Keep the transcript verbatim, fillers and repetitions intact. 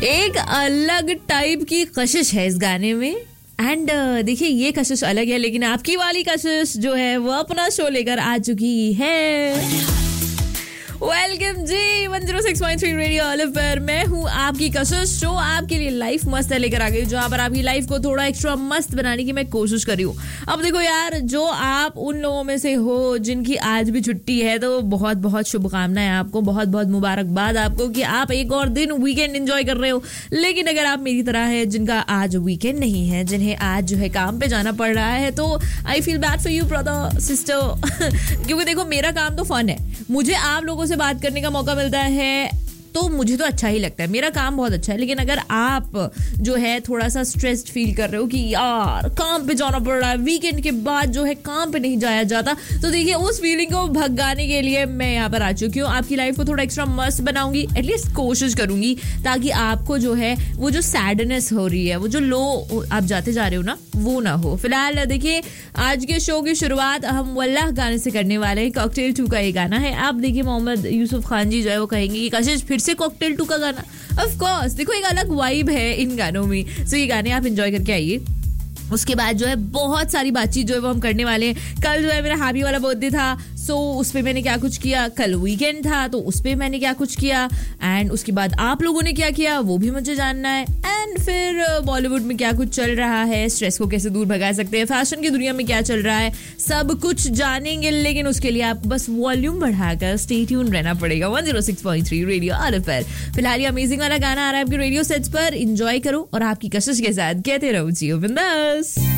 एक अलग टाइप की कशिश है इस गाने में एंड uh, देखिए ये कशिश अलग है, लेकिन आपकी वाली कशिश जो है वो अपना शो लेकर आ चुकी है। वेलकम जी one zero six point three radio olive पर मैं हूँ आपकी कशिश। शो आपके लिए लाइफ मस्त है लेकर आ गई, जहाँ पर आपकी लाइफ को थोड़ा एक्स्ट्रा मस्त बनाने की मैं कोशिश कर रही हूँ। अब देखो यार, जो आप उन लोगों में से हो जिनकी आज भी छुट्टी है, तो बहुत बहुत शुभकामनाएं आपको, बहुत बहुत मुबारकबाद आपको कि आप एक और दिन वीकेंड एंजॉय कर रहे हो। लेकिन अगर आप मेरी तरह है जिनका आज वीकेंड नहीं है, जिन्हें आज जो है काम पे जाना पड़ रहा है, तो I feel bad for you brother sister क्योंकि देखो मेरा काम तो फन है, मुझे आप लोगों से बात करने का मौका मिलता है तो मुझे तो अच्छा ही लगता है, मेरा काम बहुत अच्छा है। लेकिन अगर आप जो है थोड़ा सा स्ट्रेस्ड फील कर रहे हो कि यार काम पे जाना पड़ रहा है, वीकेंड के बाद जो है काम पे नहीं जाया जाता, तो देखिए उस फीलिंग को भगाने के लिए मैं यहाँ पर आ चुकी हूँ। आपकी लाइफ को थोड़ा एक्स्ट्रा मस्त बनाऊंगी, एटलीस्ट कोशिश करूंगी, ताकि आपको जो है वो जो सैडनेस हो रही है, वो जो लो आप जाते जा रहे हो ना, वो ना हो। फिलहाल देखिए आज के शो की शुरुआत हम वल्लाह गाने से करने वाले हैं। कॉकटेल टू का ये गाना है। आप देखिए मोहम्मद यूसुफ खान जी जो है वो कहेंगे कि कशिश फिर से कॉकटेल टू का गाना। ऑफ कोर्स देखो एक अलग वाइब है इन गानों में, सो ये गाने आप एंजॉय करके आइए। उसके बाद जो है बहुत सारी बातचीत जो है वो हम करने वाले हैं। कल जो है मेरा हाबी वाला बर्थडे था, सो उस पे मैंने क्या कुछ किया, कल वीकेंड था तो उस पे मैंने क्या कुछ किया, एंड उसके बाद आप लोगों ने क्या किया वो भी मुझे जानना है। एंड फिर बॉलीवुड में क्या कुछ चल रहा है, स्ट्रेस को कैसे दूर भगा सकते हैं, फैशन की दुनिया में क्या चल रहा है, सब कुछ जानेंगे। लेकिन उसके लिए आप बस वॉल्यूम बढ़ाकर स्टे ट्यून रहना पड़ेगा one zero six point three radio olive पर। फिलहाल ये अमेजिंग वाला गाना आ रहा है आपके रेडियो सेट्स पर, एंजॉय करो और आपकी कशिश के साथ कहते रहो जियो बिंदास।